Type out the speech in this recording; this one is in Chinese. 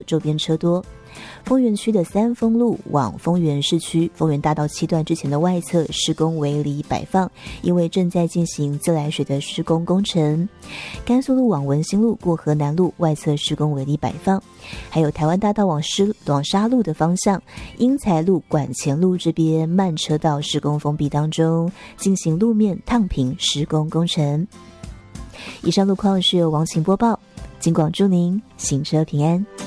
周边车多。丰原区的三丰路往丰原市区丰原大道7段之前的外侧施工围篱摆放，因为正在进行自来水的施工工程。甘肃路往文心路过河南路外侧施工围篱摆放，还有台湾大道往沙路的方向，英才路管前路这边慢车道施工封闭当中，进行路面烫平施工工程。以上路况是由王晴播报，金广祝您行车平安。